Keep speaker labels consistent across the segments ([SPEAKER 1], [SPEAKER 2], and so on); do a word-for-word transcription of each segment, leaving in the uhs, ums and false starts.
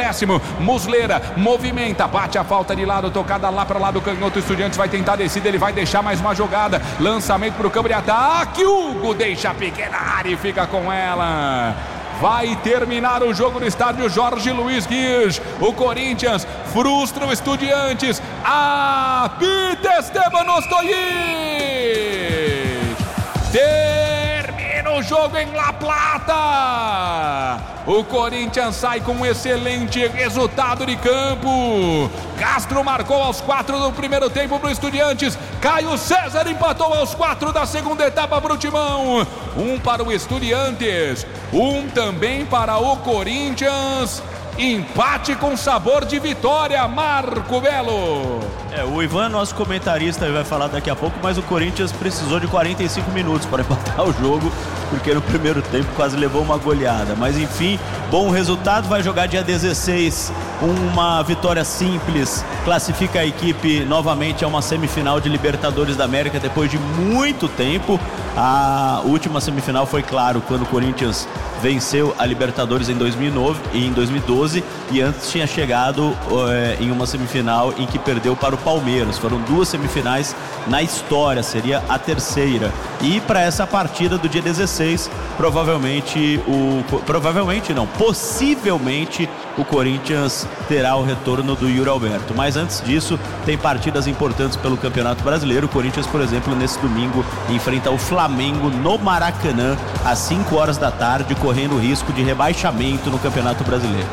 [SPEAKER 1] acréscimo. Muslera movimenta, bate a falta de lado, tocada lá para lá do canhoto. Estudiantes vai tentar descida, ele vai deixar mais uma jogada. Lançamento para o campo de ataque. Hugo deixa a pequena área e fica com ela. Vai terminar o jogo no estádio Jorge Luiz Guiz. O Corinthians frustra o Estudiantes. Apita Esteban Ostojic. Termina o jogo em La Plata. O Corinthians sai com um excelente resultado de campo. Castro marcou aos quatro do primeiro tempo para o Estudiantes. Caio César empatou aos quatro da segunda etapa para o Timão. Um para o Estudiantes, um também para o Corinthians. Empate com sabor de vitória, Marco Belo.
[SPEAKER 2] É, o Ivan, nosso comentarista, vai falar daqui a pouco, mas o Corinthians precisou de quarenta e cinco minutos para empatar o jogo, porque no primeiro tempo quase levou uma goleada. Mas enfim, bom resultado, vai jogar dia dezesseis, uma vitória simples, classifica a equipe novamente a uma semifinal de Libertadores da América depois de muito tempo. A última semifinal foi, claro, quando o Corinthians venceu a Libertadores em dois mil e nove e em dois mil e doze, e antes tinha chegado é, em uma semifinal em que perdeu para o Palmeiras. Foram duas semifinais na história, seria a terceira. E para essa partida do dia dezesseis, provavelmente o provavelmente não, possivelmente o Corinthians terá o retorno do Yuri Alberto. Mas antes disso, tem partidas importantes pelo Campeonato Brasileiro. O Corinthians, por exemplo, nesse domingo enfrenta o Flamengo no Maracanã às cinco horas da tarde, correndo o risco de rebaixamento no Campeonato Brasileiro.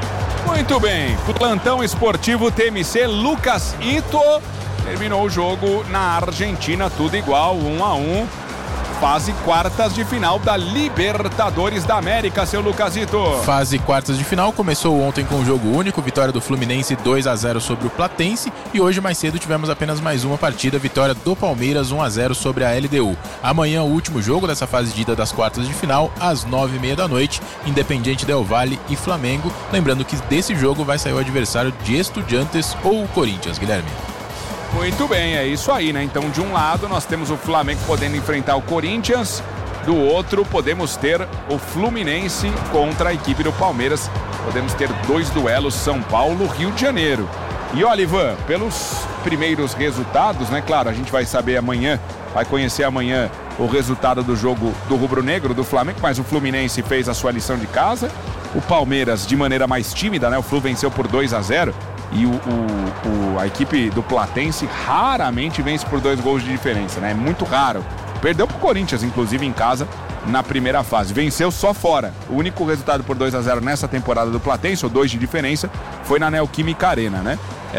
[SPEAKER 1] Muito bem, plantão esportivo T M C, Lucas Ito. Terminou o jogo na Argentina, tudo igual, um a um. Fase quartas de final da Libertadores da América, seu Lucasito.
[SPEAKER 3] Fase quartas de final começou ontem com um jogo único, vitória do Fluminense dois a zero sobre o Platense, e hoje mais cedo tivemos apenas mais uma partida, vitória do Palmeiras um a zero sobre a L D U. Amanhã o último jogo dessa fase de ida das quartas de final, às nove e meia da noite, Independiente Del Valle e Flamengo. Lembrando que desse jogo vai sair o adversário de Estudiantes ou o Corinthians, Guilherme.
[SPEAKER 1] Muito bem, é isso aí, né? Então, de um lado, nós temos o Flamengo podendo enfrentar o Corinthians, do outro, podemos ter o Fluminense contra a equipe do Palmeiras. Podemos ter dois duelos, São Paulo, Rio de Janeiro. E olha, Ivan, pelos primeiros resultados, né? Claro, a gente vai saber amanhã, vai conhecer amanhã o resultado do jogo do rubro-negro, do Flamengo, mas o Fluminense fez a sua lição de casa. O Palmeiras, de maneira mais tímida, né? O Flu venceu por dois a zero. E o, o, o, a equipe do Platense raramente vence por dois gols de diferença, né? É muito raro. Perdeu pro Corinthians, inclusive, em casa, na primeira fase. Venceu só fora. O único resultado por dois a zero nessa temporada do Platense, ou dois de diferença, foi na Neoquímica Arena, né?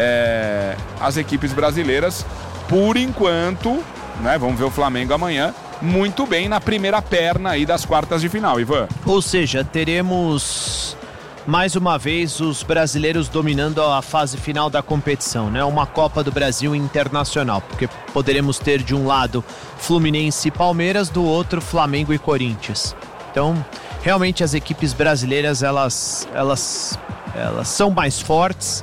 [SPEAKER 1] É, as equipes brasileiras, por enquanto, né? Vamos ver o Flamengo amanhã, muito bem na primeira perna aí das quartas de final, Ivan.
[SPEAKER 4] Ou seja, teremos mais uma vez os brasileiros dominando a fase final da competição, né? Uma Copa do Brasil internacional, porque poderemos ter de um lado Fluminense e Palmeiras, do outro Flamengo e Corinthians. Então, realmente as equipes brasileiras, elas, elas, elas são mais fortes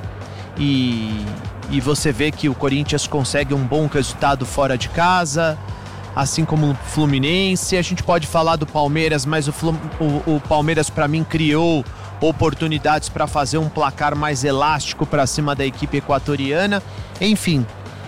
[SPEAKER 4] e, e você vê que o Corinthians consegue um bom resultado fora de casa, assim como o Fluminense. A gente pode falar do Palmeiras, mas o, Flum, o, o Palmeiras, para mim, criou oportunidades para fazer um placar mais elástico para cima da equipe equatoriana. Enfim,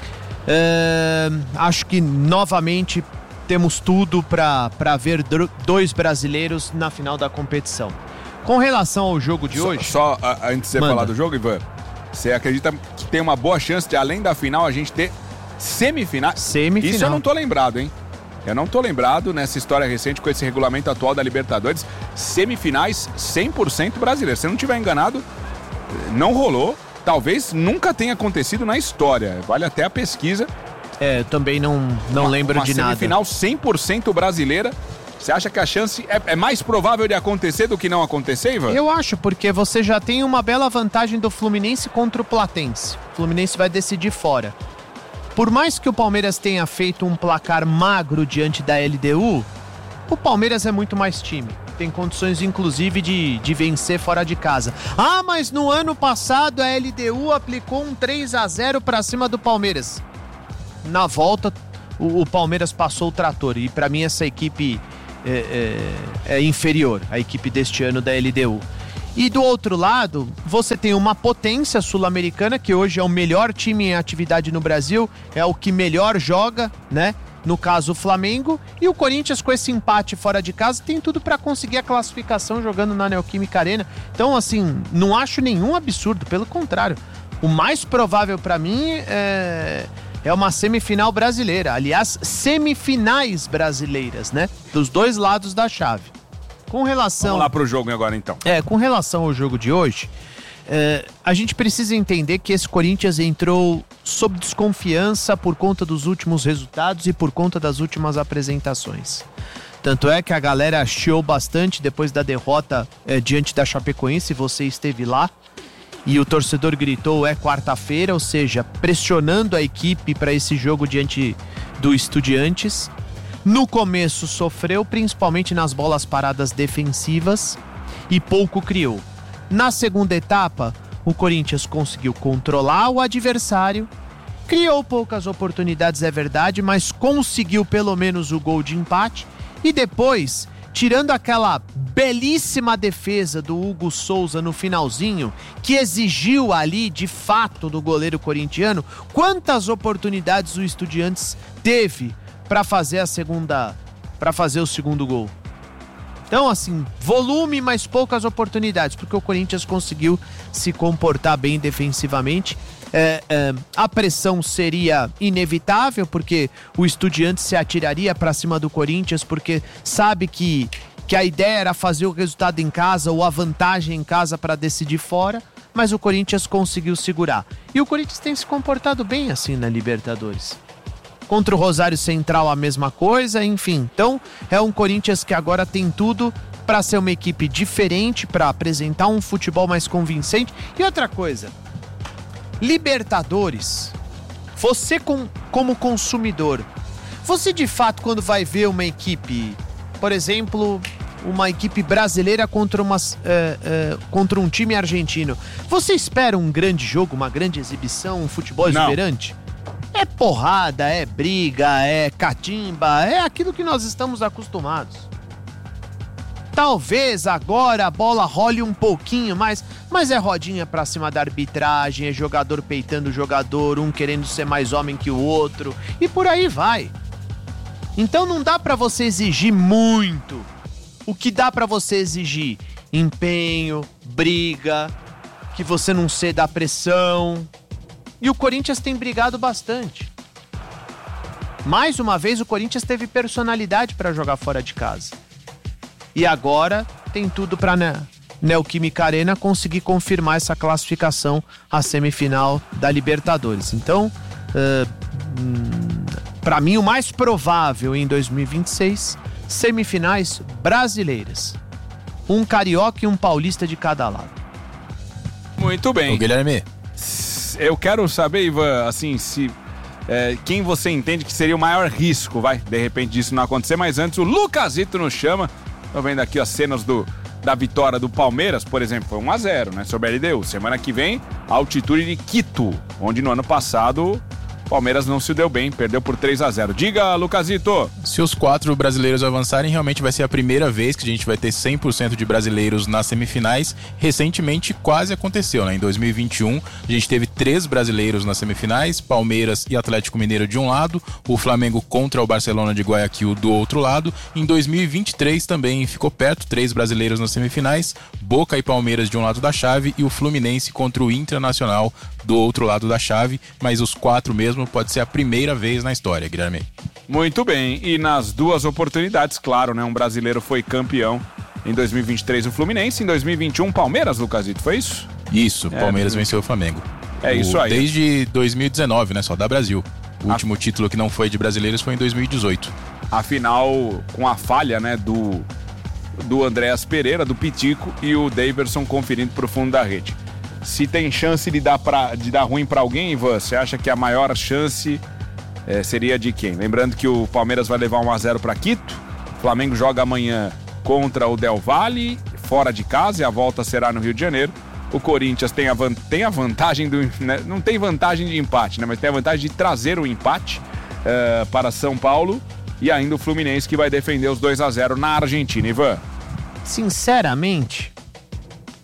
[SPEAKER 4] uh, acho que novamente temos tudo para ver dois brasileiros na final da competição. Com relação ao jogo de
[SPEAKER 1] só,
[SPEAKER 4] hoje...
[SPEAKER 1] Só a, antes de você
[SPEAKER 4] manda.
[SPEAKER 1] falar do jogo, Ivan, você acredita que tem uma boa chance de, além da final, a gente ter semifinal?
[SPEAKER 4] Semifinal.
[SPEAKER 1] Isso eu não tô lembrado, hein? Eu não tô lembrado nessa história recente com esse regulamento atual da Libertadores. Semifinais cem por cento brasileiros. Se eu não estiver enganado, não rolou. Talvez nunca tenha acontecido na história. Vale até a pesquisa.
[SPEAKER 4] É, eu também não, não
[SPEAKER 1] uma,
[SPEAKER 4] lembro
[SPEAKER 1] uma
[SPEAKER 4] de nada.
[SPEAKER 1] Uma semifinal cem por cento brasileira. Você acha que a chance é, é mais provável de acontecer do que não acontecer, Ivan?
[SPEAKER 4] Eu acho, porque você já tem uma bela vantagem do Fluminense contra o Platense. O Fluminense vai decidir fora. Por mais que o Palmeiras tenha feito um placar magro diante da L D U, o Palmeiras é muito mais time. Tem condições, inclusive, de, de vencer fora de casa. Ah, mas no ano passado a L D U aplicou um três a zero para cima do Palmeiras. Na volta, o, o Palmeiras passou o trator. E para mim essa equipe é, é, é inferior, a equipe deste ano da L D U. E do outro lado, você tem uma potência sul-americana, que hoje é o melhor time em atividade no Brasil, é o que melhor joga, né? No caso, o Flamengo. E o Corinthians, com esse empate fora de casa, tem tudo para conseguir a classificação jogando na Neoquímica Arena. Então, assim, não acho nenhum absurdo, pelo contrário. O mais provável para mim é... é uma semifinal brasileira. Aliás, semifinais brasileiras, né? Dos dois lados da chave. Com relação...
[SPEAKER 1] Vamos lá pro jogo agora, então.
[SPEAKER 4] É, com relação ao jogo de hoje, é, a gente precisa entender que esse Corinthians entrou sob desconfiança por conta dos últimos resultados e por conta das últimas apresentações. Tanto é que a galera chiou bastante depois da derrota é, diante da Chapecoense, você esteve lá, e o torcedor gritou, é quarta-feira, ou seja, pressionando a equipe para esse jogo diante do Estudiantes. No começo sofreu, principalmente nas bolas paradas defensivas, e pouco criou. Na segunda etapa, o Corinthians conseguiu controlar o adversário, criou poucas oportunidades, é verdade, mas conseguiu pelo menos o gol de empate, e depois, tirando aquela belíssima defesa do Hugo Souza no finalzinho, que exigiu ali, de fato, do goleiro corintiano, quantas oportunidades o Estudiantes teve para fazer a segunda, para fazer o segundo gol. Então, assim, volume, mas poucas oportunidades, porque o Corinthians conseguiu se comportar bem defensivamente. É, é, a pressão seria inevitável, porque o Estudiantes se atiraria para cima do Corinthians, porque sabe que, que a ideia era fazer o resultado em casa ou a vantagem em casa para decidir fora, mas o Corinthians conseguiu segurar. E o Corinthians tem se comportado bem assim na Libertadores. Contra o Rosário Central a mesma coisa, enfim. Então é um Corinthians que agora tem tudo para ser uma equipe diferente, para apresentar um futebol mais convincente. E outra coisa, Libertadores, você com, como consumidor, você de fato quando vai ver uma equipe, por exemplo, uma equipe brasileira contra, uma, é, é, contra um time argentino, você espera um grande jogo, uma grande exibição, um futebol exuberante? É porrada, é briga, é catimba, é aquilo que nós estamos acostumados. Talvez agora a bola role um pouquinho mais, mas é rodinha pra cima da arbitragem, é jogador peitando o jogador, um querendo ser mais homem que o outro, e por aí vai. Então não dá pra você exigir muito. O que dá pra você exigir? Empenho, briga, que você não ceda à pressão. E o Corinthians tem brigado bastante. Mais uma vez, o Corinthians teve personalidade para jogar fora de casa. E agora tem tudo para a Neoquímica Arena conseguir confirmar essa classificação à semifinal da Libertadores. Então, uh, hum, para mim, o mais provável em dois mil e vinte e seis, semifinais brasileiras. Um carioca e um paulista de cada lado.
[SPEAKER 1] Muito bem.
[SPEAKER 3] Ô, Guilherme.
[SPEAKER 1] Eu quero saber, Ivan, assim, se é, quem você entende que seria o maior risco, vai, de repente disso não acontecer, mas antes o Lucasito nos chama. Tô vendo aqui as cenas do, da vitória do Palmeiras, por exemplo, foi um a zero, né, sobre a L D U. Semana que vem, a altitude de Quito, onde no ano passado o Palmeiras não se deu bem, perdeu por três a zero. Diga, Lucasito.
[SPEAKER 3] Se os quatro brasileiros avançarem, realmente vai ser a primeira vez que a gente vai ter cem por cento de brasileiros nas semifinais. Recentemente quase aconteceu, né? Em dois mil e vinte e um, a gente teve três brasileiros nas semifinais, Palmeiras e Atlético Mineiro de um lado, o Flamengo contra o Barcelona de Guayaquil do outro lado. Em dois mil e vinte e três também ficou perto, três brasileiros nas semifinais, Boca e Palmeiras de um lado da chave e o Fluminense contra o Internacional do outro lado da chave, mas os quatro mesmo pode ser a primeira vez na história, Guilherme.
[SPEAKER 1] Muito bem, e nas duas oportunidades, claro, né, um brasileiro foi campeão em dois mil e vinte e três o Fluminense, em dois mil e vinte e um Palmeiras, Lucasito, foi isso?
[SPEAKER 3] Isso,
[SPEAKER 1] é,
[SPEAKER 3] Palmeiras venceu o Flamengo.
[SPEAKER 1] É o, isso aí.
[SPEAKER 3] Desde dois mil e dezenove, né, só da Brasil. O a... último título que não foi de brasileiros foi em dois mil e dezoito.
[SPEAKER 1] Afinal, com a falha, né, do, do Andréas Pereira, do Pitico e o Daverson conferindo pro fundo da rede. Se tem chance de dar, pra, de dar ruim para alguém, Ivan, você acha que a maior chance é, seria de quem? Lembrando que o Palmeiras vai levar um a zero para Quito, o Flamengo joga amanhã contra o Del Valle, fora de casa, e a volta será no Rio de Janeiro. O Corinthians tem a, van, tem a vantagem, do, né, não tem vantagem de empate, né, mas tem a vantagem de trazer o empate uh, para São Paulo, e ainda o Fluminense que vai defender os dois a zero na Argentina, Ivan.
[SPEAKER 4] Sinceramente,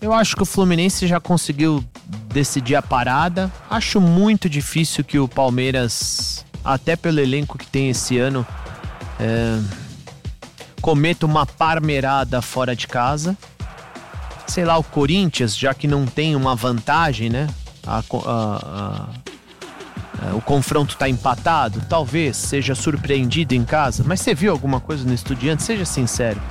[SPEAKER 4] Eu acho que o Fluminense já conseguiu decidir a parada. Acho muito difícil que o Palmeiras, até pelo elenco que tem esse ano, é, cometa uma parmeirada fora de casa. Sei lá, o Corinthians, já que não tem uma vantagem, né? A, a, a, a, o confronto tá empatado, talvez seja surpreendido em casa. Mas você viu alguma coisa no Estudiantes? Seja sincero.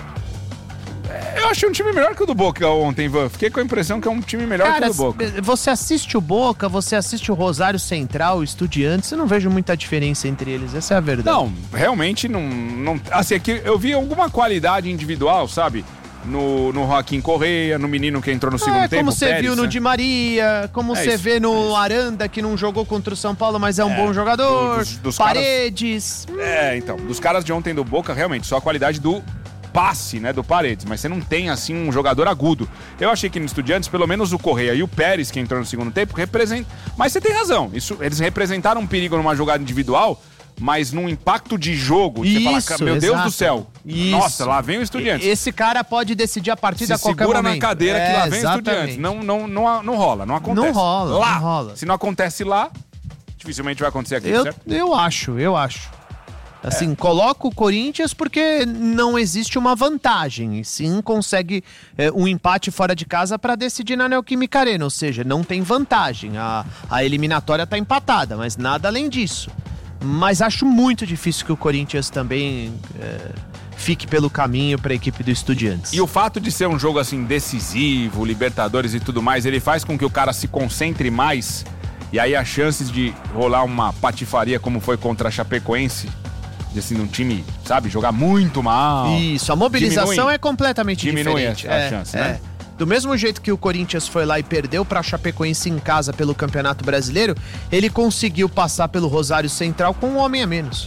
[SPEAKER 1] Eu achei um time melhor que o do Boca ontem, Ivan. Fiquei com a impressão que é um time melhor
[SPEAKER 4] Cara,
[SPEAKER 1] que o do Boca.
[SPEAKER 4] Você assiste o Boca, você assiste o Rosário Central, o Estudiantes, eu não vejo muita diferença entre eles, essa é a verdade.
[SPEAKER 1] Não, realmente não... não assim, aqui eu vi alguma qualidade individual, sabe? No, no Joaquim Correia, no menino que entrou no segundo
[SPEAKER 4] é,
[SPEAKER 1] tempo,
[SPEAKER 4] como você
[SPEAKER 1] Pérez,
[SPEAKER 4] viu no
[SPEAKER 1] né?
[SPEAKER 4] Di Maria, como
[SPEAKER 1] É
[SPEAKER 4] você
[SPEAKER 1] isso,
[SPEAKER 4] vê no
[SPEAKER 1] é isso.
[SPEAKER 4] Aranda, que não jogou contra o São Paulo, mas é um
[SPEAKER 1] É,
[SPEAKER 4] bom jogador,
[SPEAKER 1] dos- dos
[SPEAKER 4] Paredes...
[SPEAKER 1] É, então, dos caras de ontem do Boca, realmente, só a qualidade do passe, né, do Paredes, mas você não tem, assim, um jogador agudo. Eu achei que no Estudiantes, pelo menos o Correia e o Pérez, que entrou no segundo tempo, representam... Mas você tem razão, isso, eles representaram um perigo numa jogada individual, mas num impacto de jogo,
[SPEAKER 4] Isso,
[SPEAKER 1] você fala, "Ca- meu Deus
[SPEAKER 4] exato.
[SPEAKER 1] do céu,
[SPEAKER 4] Isso.
[SPEAKER 1] nossa, lá vem o Estudiantes."
[SPEAKER 4] Esse cara pode decidir a partida
[SPEAKER 1] Se
[SPEAKER 4] a qualquer
[SPEAKER 1] segura
[SPEAKER 4] momento.
[SPEAKER 1] na cadeira que
[SPEAKER 4] É,
[SPEAKER 1] lá vem o
[SPEAKER 4] exatamente.
[SPEAKER 1] Estudiantes. Não, não, não, não rola, não acontece.
[SPEAKER 4] Não rola,
[SPEAKER 1] lá,
[SPEAKER 4] não rola.
[SPEAKER 1] Se não acontece lá, dificilmente vai acontecer aqui,
[SPEAKER 4] Eu,
[SPEAKER 1] certo?
[SPEAKER 4] eu acho, eu acho. Assim, coloca o Corinthians porque não existe uma vantagem. E sim, consegue é, um empate fora de casa para decidir na Neoquímica Arena. Ou seja, não tem vantagem. A, a eliminatória tá empatada, mas nada além disso. Mas acho muito difícil que o Corinthians também é, fique pelo caminho para a equipe do Estudiantes.
[SPEAKER 1] E o fato de ser um jogo assim decisivo, Libertadores e tudo mais, ele faz com que o cara se concentre mais. E aí as chances de rolar uma patifaria como foi contra a Chapecoense, de assim, um time, sabe, jogar muito mal.
[SPEAKER 4] Isso, a mobilização
[SPEAKER 1] diminui-
[SPEAKER 4] é completamente
[SPEAKER 1] diminui
[SPEAKER 4] diferente.
[SPEAKER 1] a- a
[SPEAKER 4] é,
[SPEAKER 1] chance,
[SPEAKER 4] é.
[SPEAKER 1] né?
[SPEAKER 4] Do mesmo jeito que o Corinthians foi lá e perdeu para a Chapecoense em casa pelo Campeonato Brasileiro, ele conseguiu passar pelo Rosário Central com um homem a menos.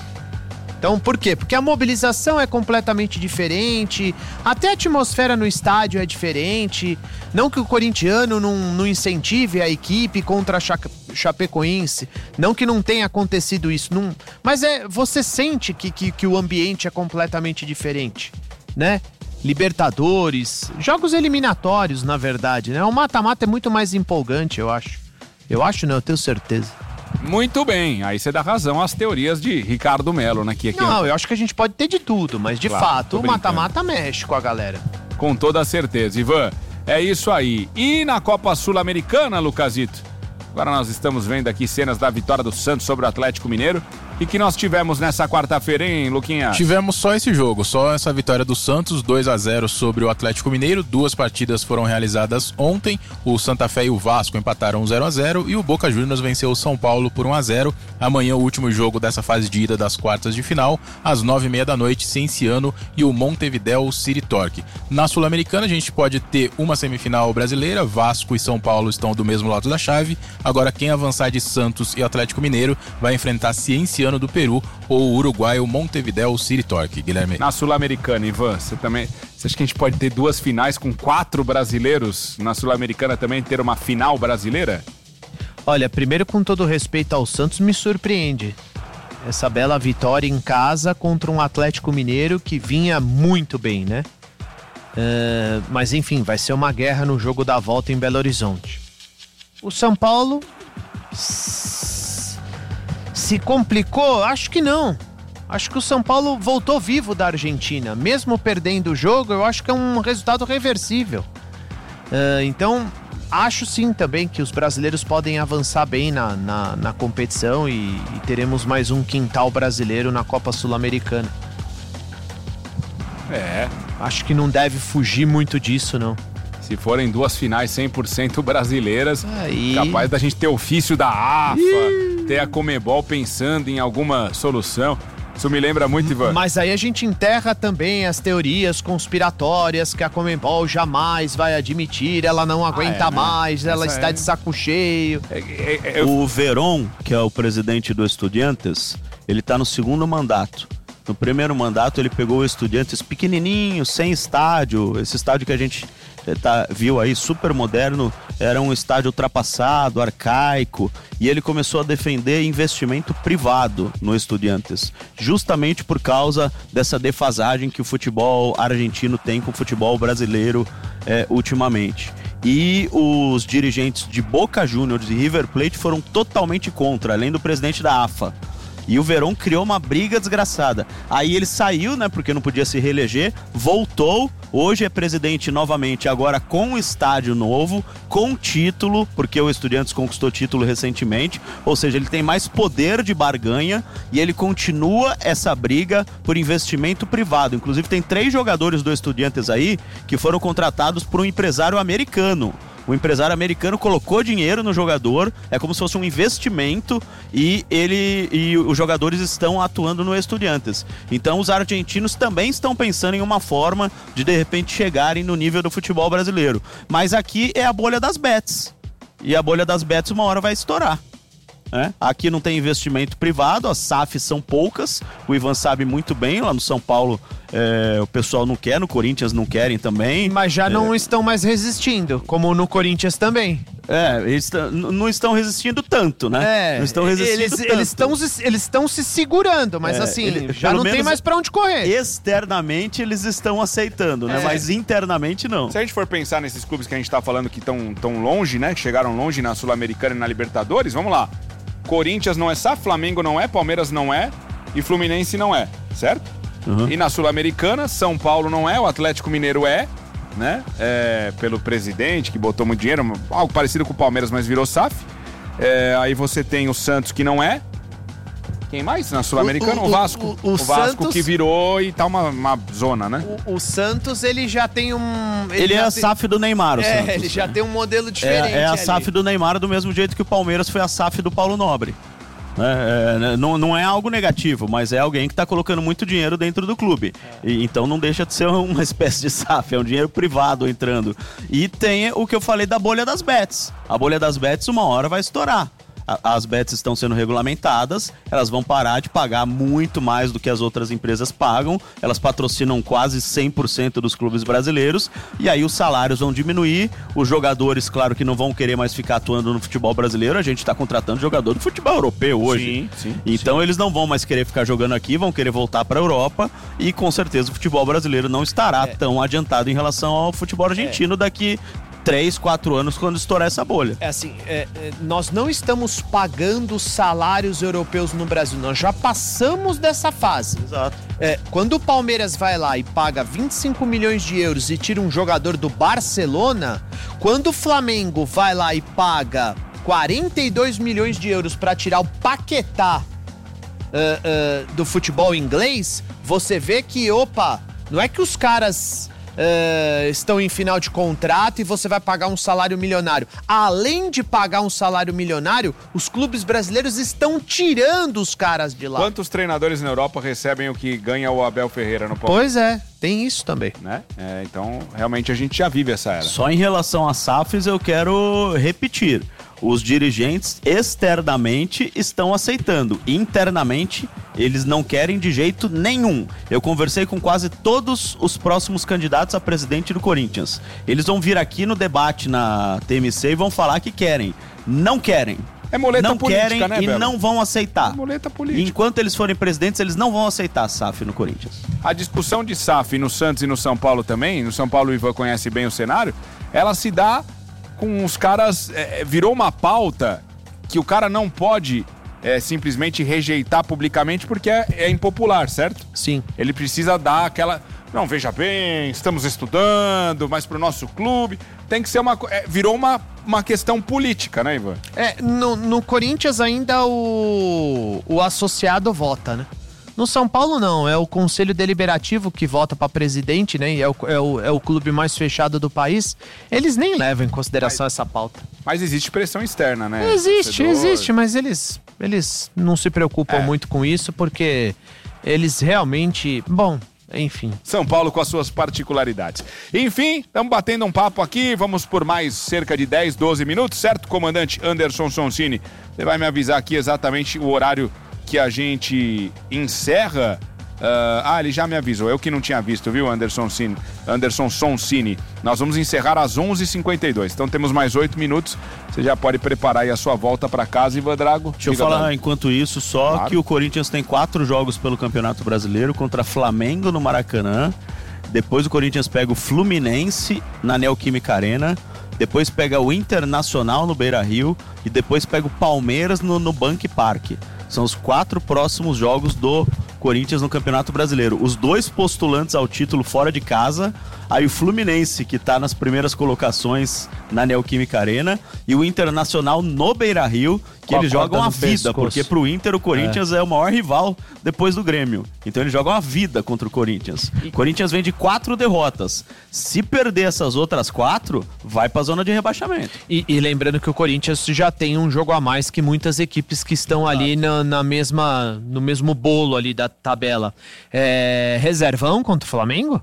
[SPEAKER 4] Então, por quê? Porque a mobilização é completamente diferente, até a atmosfera no estádio é diferente. Não que o corintiano não, não incentive a equipe contra a Cha- Chapecoense, não que não tenha acontecido isso, não, mas é, você sente que, que, que o ambiente é completamente diferente, né? Libertadores, jogos eliminatórios, na verdade, né? O mata-mata é muito mais empolgante, eu acho. Eu acho não, eu tenho certeza.
[SPEAKER 1] Muito bem, aí você dá razão às teorias de Ricardo Melo, né? Que aqui,
[SPEAKER 4] Não, eu acho que a gente pode ter de tudo, mas de
[SPEAKER 1] Claro,
[SPEAKER 4] fato
[SPEAKER 1] tô
[SPEAKER 4] o
[SPEAKER 1] brincando.
[SPEAKER 4] mata-mata mexe com a galera.
[SPEAKER 1] com toda certeza. Ivan, é isso aí. E na Copa Sul-Americana, Lucasito? Agora nós estamos vendo aqui cenas da vitória do Santos sobre o Atlético Mineiro. E que nós tivemos nessa quarta-feira, hein, Luquinha?
[SPEAKER 3] Tivemos só esse jogo, só essa vitória do Santos, dois a zero sobre o Atlético Mineiro. Duas partidas foram realizadas ontem. O Santa Fé e o Vasco empataram zero a zero e o Boca Juniors venceu o São Paulo por um a zero. Amanhã o último jogo dessa fase de ida das quartas de final, às nove e meia da noite, Cienciano e o Montevidéu City Torque. Na Sul-Americana a gente pode ter uma semifinal brasileira, Vasco e São Paulo estão do mesmo lado da chave. Agora quem avançar de Santos e Atlético Mineiro vai enfrentar Cienciano do Peru ou o uruguaio Montevidéu City Torque. Guilherme.
[SPEAKER 1] Na Sul-Americana, Ivan, você também... Você acha que a gente pode ter duas finais com quatro brasileiros? Na Sul-Americana também ter uma final brasileira?
[SPEAKER 4] Olha, primeiro, com todo respeito ao Santos, me surpreende essa bela vitória em casa contra um Atlético Mineiro que vinha muito bem, né? Uh, mas enfim, vai ser uma guerra no jogo da volta em Belo Horizonte. O São Paulo se complicou? Acho que não. Acho que o São Paulo voltou vivo da Argentina. Mesmo perdendo o jogo, eu acho que é um resultado reversível. Uh, então, acho sim também que os brasileiros podem avançar bem na, na, na competição e, e teremos mais um quintal brasileiro na Copa Sul-Americana.
[SPEAKER 1] É.
[SPEAKER 4] Acho que não deve fugir muito disso, não.
[SPEAKER 1] Se forem duas finais cem por cento brasileiras,
[SPEAKER 4] Aí...
[SPEAKER 1] capaz da gente ter ofício da A F A, ter a Comebol pensando em alguma solução. Isso me lembra muito, Ivan.
[SPEAKER 4] Mas aí a gente enterra também as teorias conspiratórias que a Comebol jamais vai admitir, ela não aguenta
[SPEAKER 1] é, né?
[SPEAKER 4] mais, ela
[SPEAKER 1] Essa
[SPEAKER 4] está
[SPEAKER 1] é-
[SPEAKER 4] de saco cheio.
[SPEAKER 1] É- é- é- eu-
[SPEAKER 2] O Verón, que é o presidente do Estudiantes, ele tá no segundo mandato. No primeiro mandato ele pegou o Estudiantes pequenininho, sem estádio, esse estádio que a gente tá, viu aí, super moderno, era um estádio ultrapassado, arcaico, e ele começou a defender investimento privado no Estudiantes, justamente por causa dessa defasagem que o futebol argentino tem com o futebol brasileiro é, ultimamente. E os dirigentes de Boca Juniors e River Plate foram totalmente contra, além do presidente da A F A. E o Verón criou uma briga desgraçada. Aí ele saiu, né, porque não podia se reeleger, voltou, hoje é presidente novamente, agora com um estádio novo, com título, porque o Estudiantes conquistou título recentemente, ou seja, ele tem mais poder de barganha e ele continua essa briga por investimento privado. Inclusive tem três jogadores do Estudiantes aí que foram contratados por um empresário americano. O empresário americano colocou dinheiro no jogador, é como se fosse um investimento, e ele e os jogadores estão atuando no Estudiantes. Então os argentinos também estão pensando em uma forma de de repente chegarem no nível do futebol brasileiro. Mas aqui é a bolha das bets. E a bolha das bets uma hora vai estourar. É? Aqui não tem investimento privado, as S A Fs são poucas, o Ivan sabe muito bem, lá no São Paulo é, o pessoal não quer, no Corinthians não querem também.
[SPEAKER 4] Mas já
[SPEAKER 2] é...
[SPEAKER 4] não estão mais resistindo, como no Corinthians também.
[SPEAKER 2] É, eles não estão resistindo tanto, né?
[SPEAKER 4] É,
[SPEAKER 2] não estão resistindo
[SPEAKER 4] eles,
[SPEAKER 2] tanto.
[SPEAKER 4] Eles estão eles estão se segurando, mas
[SPEAKER 2] é,
[SPEAKER 4] assim,
[SPEAKER 2] ele,
[SPEAKER 4] já não tem mais pra onde correr.
[SPEAKER 2] Externamente eles estão aceitando, né?
[SPEAKER 1] É.
[SPEAKER 2] Mas internamente não.
[SPEAKER 1] Se a gente for pensar nesses clubes que a gente tá falando que estão tão longe, né? Que chegaram longe na Sul-Americana e na Libertadores, vamos lá. Corinthians não é S A F, Flamengo não é, Palmeiras não é e Fluminense não é, certo? Uhum. E na Sul-Americana, São Paulo não é, o Atlético Mineiro é, né? É, pelo presidente que botou muito dinheiro, algo parecido com o Palmeiras, mas virou S A F. É, aí você tem o Santos que não é. Quem mais na Sul-Americana? O, o, o Vasco. O, o, o, o Vasco Santos... que virou e tá uma, uma zona, né?
[SPEAKER 4] O, o Santos, ele já tem um...
[SPEAKER 2] Ele, ele é a S A F do Neymar, o
[SPEAKER 4] é,
[SPEAKER 2] Santos.
[SPEAKER 4] ele já tem um modelo diferente.
[SPEAKER 2] É, é a
[SPEAKER 4] ali.
[SPEAKER 2] S A F do Neymar do mesmo jeito que o Palmeiras foi a S A F do Paulo Nobre. É, é, não, não é algo negativo, mas é alguém que está colocando muito dinheiro dentro do clube. É. E, então não deixa de ser uma espécie de S A F, é um dinheiro privado entrando. E tem o que eu falei da bolha das bets. A bolha das bets uma hora vai estourar. As bets estão sendo regulamentadas, elas vão parar de pagar muito mais do que as outras empresas pagam, elas patrocinam quase cem por cento dos clubes brasileiros, e aí os salários vão diminuir, os jogadores, claro que não vão querer mais ficar atuando no futebol brasileiro, a gente está contratando jogador do futebol europeu hoje, sim, sim, então sim. Eles não vão mais querer ficar jogando aqui, vão querer voltar para a Europa, e com certeza o futebol brasileiro não estará é. tão adiantado em relação ao futebol argentino é. daqui três, quatro anos quando estourar essa bolha.
[SPEAKER 4] É assim, é, é, nós não estamos pagando salários europeus no Brasil, nós já passamos dessa fase.
[SPEAKER 2] Exato.
[SPEAKER 4] É, quando o Palmeiras vai lá e paga vinte e cinco milhões de euros e tira um jogador do Barcelona, quando o Flamengo vai lá e paga quarenta e dois milhões de euros para tirar o Paquetá uh, uh, do futebol inglês, você vê que, opa, não é que os caras... Uh, estão em final de contrato e você vai pagar um salário milionário. Além de pagar um salário milionário, os clubes brasileiros estão tirando os caras de lá.
[SPEAKER 1] Quantos treinadores na Europa recebem o que ganha o Abel Ferreira no Palmeiras?
[SPEAKER 4] Pois é, tem isso também.
[SPEAKER 1] Né? É, então, realmente a gente já vive essa era.
[SPEAKER 2] Só em relação a S A Fs eu quero repetir. Os dirigentes externamente estão aceitando. Internamente, eles não querem de jeito nenhum. Eu conversei com quase todos os próximos candidatos a presidente do Corinthians. Eles vão vir aqui no debate na T M C e vão falar que querem. Não querem.
[SPEAKER 1] É muleta
[SPEAKER 2] não
[SPEAKER 1] política,
[SPEAKER 2] querem
[SPEAKER 1] né,
[SPEAKER 2] e
[SPEAKER 1] Belo?
[SPEAKER 2] não vão aceitar.
[SPEAKER 1] É muleta política.
[SPEAKER 2] Enquanto eles forem presidentes, eles não vão aceitar a S A F no Corinthians.
[SPEAKER 1] A discussão de S A F no Santos e no São Paulo também, no São Paulo o Ivan conhece bem o cenário, ela se dá com os caras, é, virou uma pauta que o cara não pode é, simplesmente rejeitar publicamente porque é, é impopular, certo?
[SPEAKER 4] Sim.
[SPEAKER 1] Ele precisa dar aquela... Não, veja bem, estamos estudando, mas pro nosso clube... Tem que ser uma... É, virou uma, uma questão política, né, Ivan?
[SPEAKER 4] É, no, no Corinthians ainda o, o associado vota, né? No São Paulo não, é o Conselho Deliberativo que vota para presidente, né? E é o, é, o, é o clube mais fechado do país. Eles nem levam em consideração mas, essa pauta.
[SPEAKER 1] Mas existe pressão externa, né?
[SPEAKER 4] Existe, torcedor. existe, mas eles, eles não se preocupam é. muito com isso porque eles realmente... Bom... Enfim.
[SPEAKER 1] São Paulo com as suas particularidades. Enfim, estamos batendo um papo aqui, vamos por mais cerca de dez, doze minutos, certo, comandante Anderson Sonsini? Você vai me avisar aqui exatamente o horário que a gente encerra Uh, ah, ele já me avisou. Eu que não tinha visto, viu, Anderson Cine, Anderson Soncini. Nós vamos encerrar às onze e cinquenta e dois. Então temos mais oito minutos. Você já pode preparar aí a sua volta para casa, Ivan Drago.
[SPEAKER 2] Deixa eu falar, Drago. Enquanto isso, só claro. que o Corinthians tem quatro jogos pelo Campeonato Brasileiro contra Flamengo no Maracanã. Depois o Corinthians pega o Fluminense na Neoquímica Arena. Depois pega o Internacional no Beira-Rio. E depois pega o Palmeiras no, no Bank Park. São os quatro próximos jogos do Corinthians no Campeonato Brasileiro. Os dois postulantes ao título fora de casa, aí o Fluminense, que está nas primeiras colocações na Neoquímica Arena, e o Internacional no Beira-Rio, que eles jogam a vida, pescoço. Porque pro Inter o Corinthians é. é o maior rival depois do Grêmio. Então eles jogam a vida contra o Corinthians. O Corinthians vem de quatro derrotas. Se perder essas outras quatro, vai pra zona de rebaixamento.
[SPEAKER 4] E, e lembrando que o Corinthians já tem um jogo a mais que muitas equipes que estão ali na, na mesma, no mesmo bolo ali da tabela. É, reservão contra o Flamengo?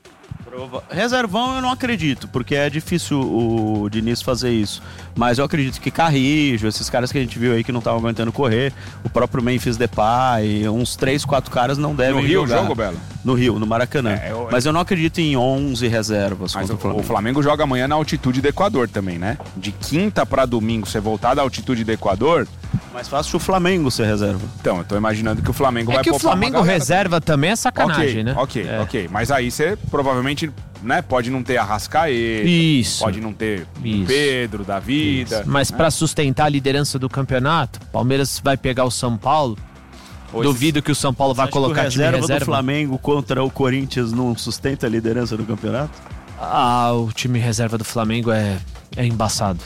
[SPEAKER 2] Reservão eu não acredito, porque é difícil o Diniz fazer isso. Mas eu acredito que Carrijo, esses caras que a gente viu aí que não estavam aguentando correr, o próprio Memphis Depay, uns três, quatro caras não devem jogar.
[SPEAKER 1] No Rio o jogo, Belo?
[SPEAKER 2] No Rio, no Maracanã. É, eu, mas eu não acredito em onze reservas.
[SPEAKER 1] Mas
[SPEAKER 2] o Flamengo.
[SPEAKER 1] o Flamengo joga amanhã na altitude do Equador também, né? De quinta para domingo, você voltar da altitude do Equador...
[SPEAKER 2] Mais fácil o Flamengo ser reserva.
[SPEAKER 1] Então, eu tô imaginando que o Flamengo
[SPEAKER 4] é
[SPEAKER 1] vai
[SPEAKER 4] que o Flamengo reserva também é sacanagem,
[SPEAKER 1] okay,
[SPEAKER 4] né?
[SPEAKER 1] Ok,
[SPEAKER 4] é.
[SPEAKER 1] ok. Mas aí você provavelmente, né, pode não ter Arrascaeta,
[SPEAKER 4] Isso.
[SPEAKER 1] pode não ter
[SPEAKER 4] Isso.
[SPEAKER 1] Pedro da vida.
[SPEAKER 4] Isso. Mas
[SPEAKER 1] né?
[SPEAKER 4] para sustentar a liderança do campeonato, o Palmeiras vai pegar o São Paulo. Ou Duvido esses... que o São Paulo vai colocar
[SPEAKER 2] que o reserva
[SPEAKER 4] time reserva
[SPEAKER 2] do Flamengo contra o Corinthians não sustenta a liderança do campeonato?
[SPEAKER 4] Ah, o time reserva do Flamengo é, é embaçado.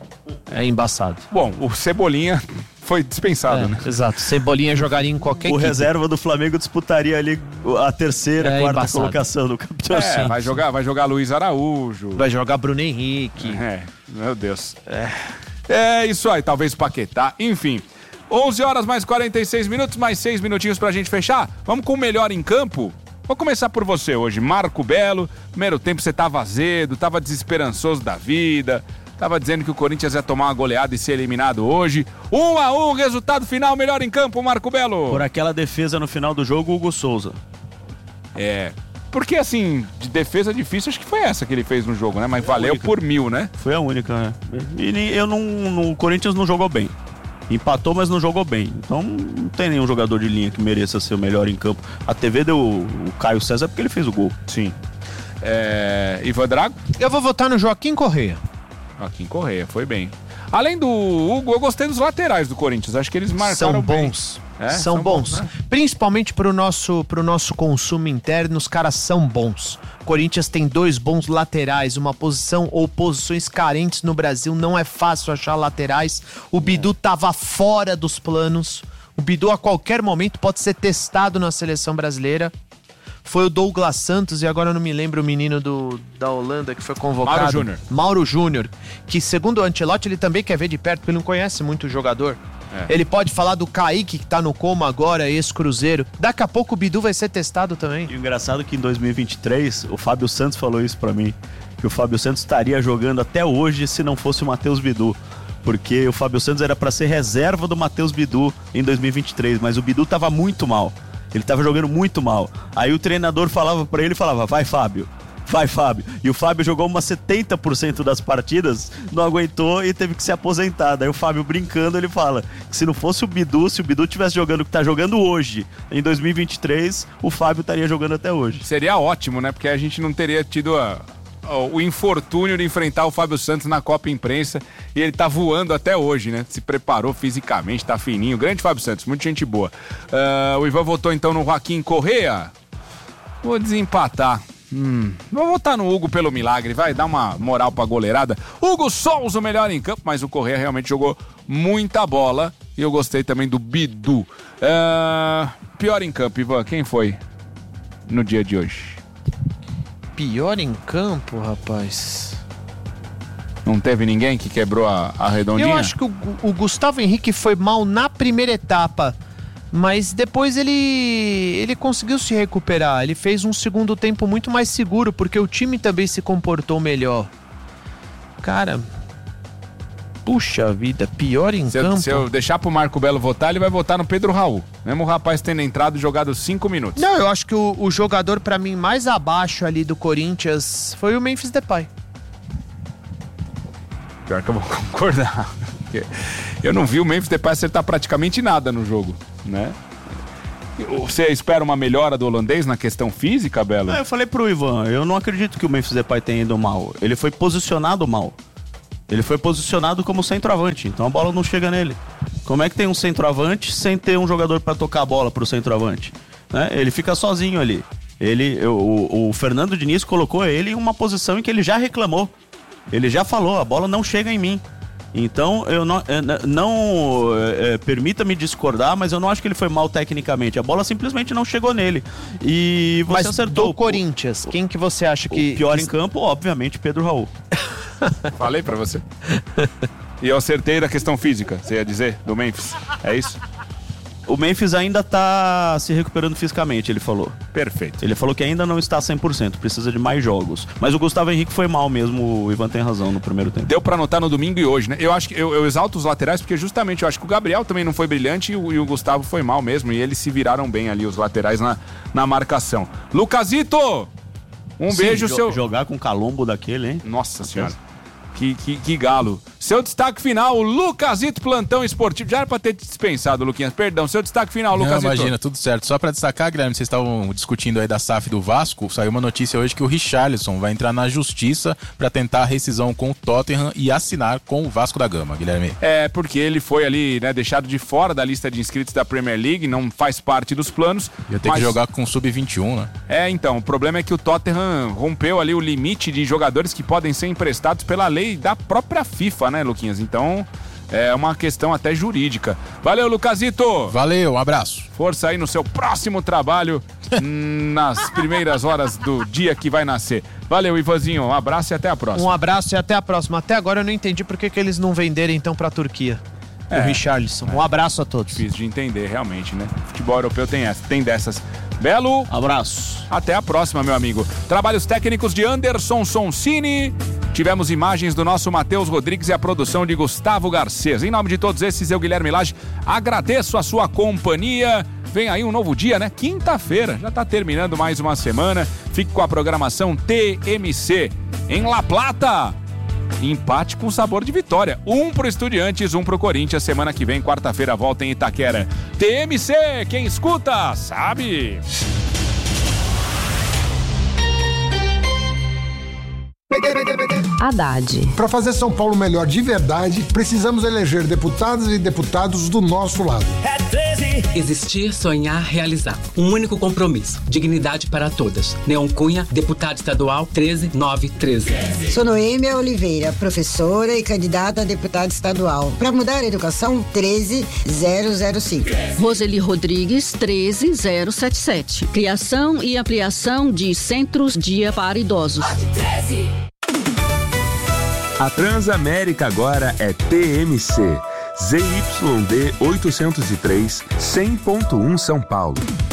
[SPEAKER 4] É embaçado.
[SPEAKER 1] Bom, o Cebolinha foi dispensado,
[SPEAKER 4] é,
[SPEAKER 1] né?
[SPEAKER 4] Exato. Cebolinha jogaria em qualquer
[SPEAKER 2] O
[SPEAKER 4] equipe.
[SPEAKER 2] reserva do Flamengo disputaria ali a terceira,
[SPEAKER 4] é
[SPEAKER 2] quarta
[SPEAKER 4] embaçado.
[SPEAKER 2] colocação do campeonato.
[SPEAKER 1] É, vai jogar, vai jogar Luiz Araújo.
[SPEAKER 4] Vai jogar Bruno Henrique.
[SPEAKER 1] É, meu Deus. É, é isso aí, talvez Paquetá, enfim. onze horas mais quarenta e seis minutos, mais seis minutinhos pra gente fechar. Vamos com o melhor em campo? Vou começar por você hoje, Marco Belo. Primeiro tempo você tava azedo, tava desesperançoso da vida. Tava dizendo que o Corinthians ia tomar uma goleada e ser eliminado hoje. Um a um, resultado final, melhor em campo, Marco Belo.
[SPEAKER 2] Por aquela defesa no final do jogo, Hugo Souza.
[SPEAKER 1] É, porque assim, de defesa difícil, acho que foi essa que ele fez no jogo, né? Mas foi valeu por mil, né?
[SPEAKER 2] Foi a única, né? E eu não, no, o Corinthians não jogou bem. Empatou, mas não jogou bem. Então não tem nenhum jogador de linha que mereça ser o melhor em campo. A T V deu o, o Caio César porque ele fez o gol.
[SPEAKER 1] Sim. É, Ivan Drago?
[SPEAKER 4] Eu vou votar no Joaquim Correia.
[SPEAKER 1] Joaquim Correia, foi bem. Além do Hugo, eu gostei dos laterais do Corinthians. Acho que eles marcaram
[SPEAKER 4] São bons.
[SPEAKER 1] É,
[SPEAKER 4] são, são bons. bons né? Principalmente pro nosso, pro nosso consumo interno, os caras são bons. O Corinthians tem dois bons laterais, uma posição ou posições carentes no Brasil. Não é fácil achar laterais. O Bidu tava fora dos planos. O Bidu a qualquer momento pode ser testado na seleção brasileira. Foi o Douglas Santos e agora eu não me lembro o menino do, da Holanda que foi convocado.
[SPEAKER 1] Mauro Júnior.
[SPEAKER 4] Mauro Júnior, que segundo o Ancelotti ele também quer ver de perto, porque ele não conhece muito o jogador. É. Ele pode falar do Kaique, que tá no coma agora, ex-Cruzeiro. Daqui a pouco o Bidu vai ser testado também.
[SPEAKER 2] E o engraçado é que em dois mil e vinte e três, o Fábio Santos falou isso pra mim, que o Fábio Santos estaria jogando até hoje se não fosse o Matheus Bidu. Porque o Fábio Santos era pra ser reserva do Matheus Bidu em dois mil e vinte e três, mas o Bidu tava muito mal. Ele tava jogando muito mal. Aí o treinador falava pra ele, falava, vai Fábio, vai Fábio. E o Fábio jogou umas setenta por cento das partidas, não aguentou e teve que se aposentar. Daí o Fábio brincando, ele fala que se não fosse o Bidu, se o Bidu tivesse jogando o que tá jogando hoje, em dois mil e vinte e três, o Fábio estaria jogando até hoje.
[SPEAKER 1] Seria ótimo, né? Porque a gente não teria tido a... o infortúnio de enfrentar o Fábio Santos na Copa Imprensa e ele tá voando até hoje, né? Se preparou fisicamente, tá fininho. Grande Fábio Santos, muita gente boa. Uh, o Ivan votou então no Joaquim Correia. Vou desempatar. Hum, vou votar no Hugo pelo milagre, vai dar uma moral pra goleirada. Hugo Souza, o melhor em campo, mas o Correia realmente jogou muita bola e eu gostei também do Bidu. Uh, pior em campo, Ivan, quem foi no dia de hoje?
[SPEAKER 4] Pior em campo, rapaz.
[SPEAKER 1] Não teve ninguém que quebrou a, a redondinha?
[SPEAKER 4] Eu acho que o, o Gustavo Henrique foi mal na primeira etapa, mas depois ele, ele conseguiu se recuperar. Ele fez um segundo tempo muito mais seguro, porque o time também se comportou melhor. Cara, Puxa vida, pior em
[SPEAKER 1] se
[SPEAKER 4] campo.
[SPEAKER 1] Eu, se eu deixar pro Marco Belo votar, ele vai votar no Pedro Raul. Mesmo o rapaz tendo entrado e jogado cinco minutos.
[SPEAKER 4] Não, eu acho que o, o jogador, pra mim, mais abaixo ali do Corinthians foi o Memphis Depay.
[SPEAKER 1] Pior que eu vou concordar. Eu não vi o Memphis Depay acertar praticamente nada no jogo, né? Você espera uma melhora do holandês na questão física, Belo?
[SPEAKER 2] É, eu falei pro Ivan, eu não acredito que o Memphis Depay tenha ido mal. Ele foi posicionado mal. Ele foi posicionado como centroavante, então a bola não chega nele. Como é que tem um centroavante sem ter um jogador para tocar a bola pro centroavante? Né? Ele fica sozinho ali. Ele, o, o Fernando Diniz colocou ele em uma posição em que ele já reclamou. Ele já falou, a bola não chega em mim. Então, eu não, não é, permita-me discordar, mas eu não acho que ele foi mal tecnicamente. A bola simplesmente não chegou nele. E você
[SPEAKER 4] mas
[SPEAKER 2] acertou.
[SPEAKER 4] Do Corinthians, quem que você acha que...
[SPEAKER 2] O pior em campo, obviamente, Pedro Raul.
[SPEAKER 1] Falei pra você. E eu acertei da questão física, você ia dizer, do Memphis. É isso?
[SPEAKER 2] O Memphis ainda tá se recuperando fisicamente, ele falou.
[SPEAKER 1] Perfeito.
[SPEAKER 2] Ele falou que ainda não está cem por cento, precisa de mais jogos. Mas o Gustavo Henrique foi mal mesmo, o Ivan tem razão no primeiro tempo.
[SPEAKER 1] Deu pra anotar no domingo e hoje, né? Eu acho que eu, eu exalto os laterais porque justamente eu acho que o Gabriel também não foi brilhante e o, e o Gustavo foi mal mesmo. E eles se viraram bem ali, os laterais, na, na marcação. Lucasito! Um
[SPEAKER 2] Sim,
[SPEAKER 1] beijo,
[SPEAKER 2] jo-
[SPEAKER 1] seu...
[SPEAKER 2] Jogar com calombo daquele, hein?
[SPEAKER 1] Nossa senhora. Que, que, que galo. Seu destaque final, o Lucasito Plantão Esportivo. Já era pra ter dispensado, Luquinhas. Perdão, seu destaque final,
[SPEAKER 3] Não,
[SPEAKER 1] Lucasito.
[SPEAKER 3] imagina, tudo certo. Só pra destacar, Guilherme, vocês estavam discutindo aí da S A F do Vasco. Saiu uma notícia hoje que o Richarlison vai entrar na justiça pra tentar a rescisão com o Tottenham e assinar com o Vasco da Gama, Guilherme.
[SPEAKER 1] É, porque ele foi ali, né, deixado de fora da lista de inscritos da Premier League, não faz parte dos planos.
[SPEAKER 3] Ia ter
[SPEAKER 1] mas...
[SPEAKER 3] que jogar com o sub vinte e um, né?
[SPEAKER 1] É, então, o problema é que o Tottenham rompeu ali o limite de jogadores que podem ser emprestados pela lei da própria FIFA, né, Luquinhas? Então, é uma questão até jurídica. Valeu, Lucasito!
[SPEAKER 3] Valeu, um abraço.
[SPEAKER 1] Força aí no seu próximo trabalho, nas primeiras horas do dia que vai nascer. Valeu, Ivanzinho, um abraço e até a próxima.
[SPEAKER 4] Um abraço e até a próxima. Até agora eu não entendi por que, que eles não venderam então pra Turquia.
[SPEAKER 1] É,
[SPEAKER 4] o Richarlison. Um abraço a todos.
[SPEAKER 1] Difícil de entender, realmente, né? Futebol europeu tem essa, tem dessas. Belo,
[SPEAKER 2] Abraço.
[SPEAKER 1] até a próxima, meu amigo. Trabalhos técnicos de Anderson Sonsini. Tivemos imagens do nosso Matheus Rodrigues e a produção de Gustavo Garcês. Em nome de todos esses, eu, Guilherme Lage, agradeço a sua companhia. Vem aí um novo dia, né? Quinta-feira, já tá terminando mais uma semana. Fique com a programação T M C. Em La Plata, empate com sabor de vitória. Um pro Estudiantes, um pro Corinthians. Semana que vem, quarta-feira, volta em Itaquera. T M C, quem escuta, sabe.
[SPEAKER 5] Haddad.
[SPEAKER 6] Para fazer São Paulo melhor de verdade, precisamos eleger deputadas e deputados do nosso lado.
[SPEAKER 7] É treze. Existir, sonhar, realizar. Um único compromisso. Dignidade para todas. Neon Cunha, deputado estadual treze nove treze.
[SPEAKER 8] Sou Noêmia Oliveira, professora e candidata a deputada estadual. Para mudar a educação, treze zero zero cinco.
[SPEAKER 5] Roseli Rodrigues, treze zero sete sete. Criação e ampliação de centros dia para idosos.
[SPEAKER 9] A Transamérica agora é T M C. Z Y D oitocentos e três, cem ponto um São Paulo.